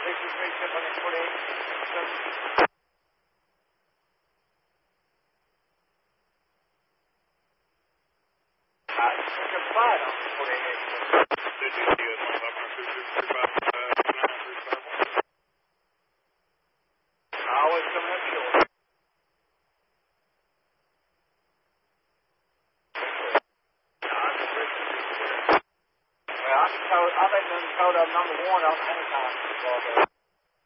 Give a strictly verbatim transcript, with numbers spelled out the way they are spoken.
fifty-three, triple in forty. Uh, it's a five on forty. Did you see us on eleven two six three five nine three five one? Always coming up short. Well, I've been told, I've been told I'm number one on any time.